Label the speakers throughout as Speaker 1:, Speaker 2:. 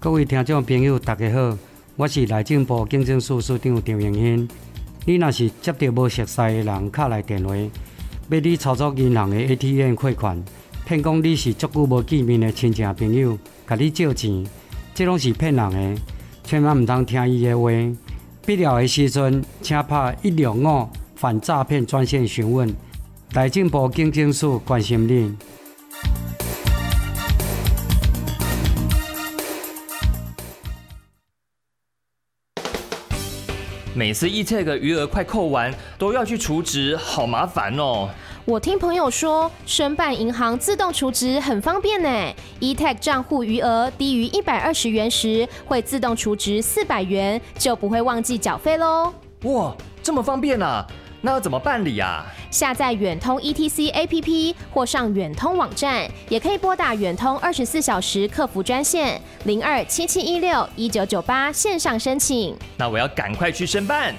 Speaker 1: 各位听众朋友，大家好，我是内政部警政署署长张荣兴。你若是接到无熟悉的人敲来电话，要你操作银行的 ATM 汇款，骗讲你是足久无见面的亲戚朋友，甲你借钱，这拢是骗人的，千万唔通听伊的话。必要的时阵，请打165反诈骗专线询问。内政部警政署关心你。
Speaker 2: 每次 eTag 余额快扣完，都要去储值，好麻烦哦。
Speaker 3: 我听朋友说，申办银行自动储值很方便呢。eTag 账户余额低于120元时，会自动储值400元，就不会忘记缴费喽。
Speaker 2: 哇，这么方便啊！那要怎么办理啊？
Speaker 3: 下载远通 ETC APP 或上远通网站，也可以拨打远通24小时客服专线0277161998线上申请。
Speaker 2: 那我要赶快去申办。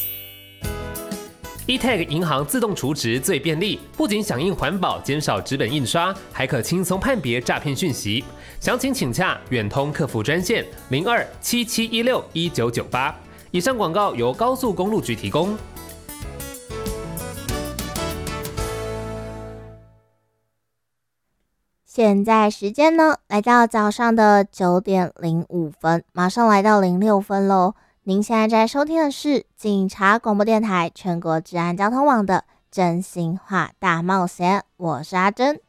Speaker 4: eTag 银行自动储值最便利，不仅响应环保，减少纸本印刷，还可轻松判别诈骗讯息。详情请洽远通客服专线0277161998。以上广告由高速公路局提供。
Speaker 5: 现在时间呢，来到早上的9点05分，马上来到06分喽。您现在在收听的是警察广播电台全国治安交通网的真心话大冒险，我是阿珍。